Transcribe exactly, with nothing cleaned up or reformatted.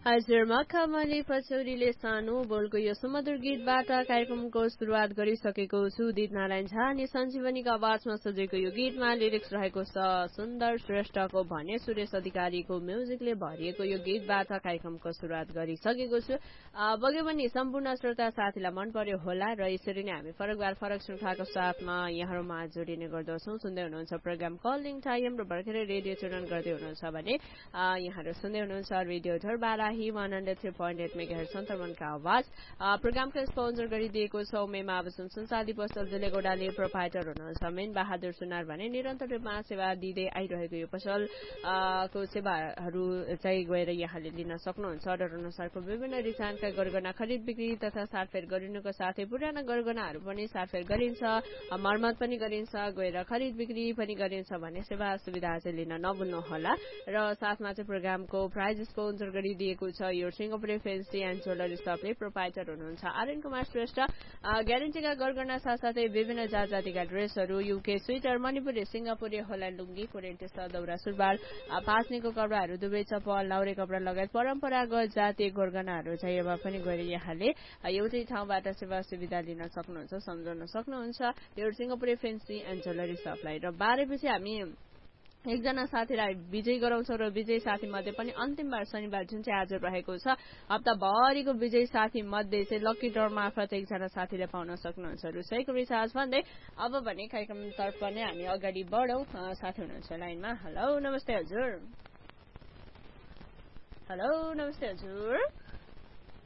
हजुर मखमली पछौरीले सानो बोलको यो सुमधुर गीतबाट कार्यक्रमको सुरुवात गरिसकेको छु। दिप नारायण झा अनि सञ्जीवनीको आवाजमा सजेको यो गीतमा लिरिक्स रहेको छ सुन्दर श्रेष्ठको भने सुरेश अधिकारीको म्युजिकले भरिएको यो गीतबाट कार्यक्रमको सुरुवात गरिसकेको छु। बगे पनि सम्पूर्ण श्रोता साथीलाई मन पर्यो होला र यसरी नै हामी फरक बार फरक श्रृङ्खलाको साथमा यहाँहरूमा जोडिने गर्दछौँ। सुन्दै हुनुहुन्छ प्रोग्राम कलिङ टाइम र भर्खरै रेडियो चुनन गर्दै हुनुहुन्छ भने यहाँहरू सुन्दै हुनुहुन्छ radio धरबारा one hundred three point at mega सन्तरमनका आवाज। प्रोग्रामको स्पोन्सर गरिदिएको छ उमेमा अब सुनसादी पसल जिल्ले गोडाले प्रोपाइटर हुनुहुन्छ मेन बहादुर सुनार भने निरन्तर रूपमा सेवा दिँदै आइरहेको यो पसल को सेवाहरू चाहिँ गएर यहाँले लिन सक्नुहुन्छ। अर्डर अनुसारको विभिन्न डिजाइनका गरगना खरिद बिक्री तथा साटफेर गरिनुको साथै पुराना गरगनाहरू पनि साटफेर गरिन्छ, मर्मत पनि गरिन्छ, गएर खरिद बिक्री पनि गरिन्छ भने सेवा सुविधा चाहिँ लिन नभुल्नुहोला। र साथमा चाहिँ प्रोग्रामको प्राइज स्पोन्सर गरिदिएको छ यो Singapore fancy and jewellery शपले proprietor हुनुहुन्छ आर्यन कुमार श्रेष्ठ। ग्यारेन्टीका गरगना साथसाथै विभिन्न जात जातिका ड्रेसहरू युके स्वेटर मणिपुरी सिंगापुरी होल्यान्ड लुङ्गी कोरेन्टे दौरा सुरुवाल पास्नेको कपडाहरू दुवै चप्पल लाउरे कपडा लगायत परम्परागत जातीय गरगनाहरू चाहिँ अब पनि गएर यहाँले एउटै ठाउँबाट सेवा सुविधा लिन सक्नुहुन्छ, सम्झाउन सक्नुहुन्छ यो सिंगापुर फेन्सी एन्ड ज्वेलरी शपलाई। र बाह्रपछि हामी एकजना साथीलाई विजय गराउँछौँ र विजय साथी मध्ये पनि अन्तिम बार शनिबार जुन चाहिँ आज रहेको छ हप्ताभरिको विजय साथी मध्ये चाहिँ लकी ड्र मार्फत एकजना साथीले पाउन सक्नुहुन्छ रुसैको रिचार्ज भन्दै अब भने कार्यक्रमतर्फ नै हामी अगाडि बढौँ। साथी हुनुहुन्छ लाइनमा। हेलो नमस्ते हजुर। हेलो नमस्ते हजुर।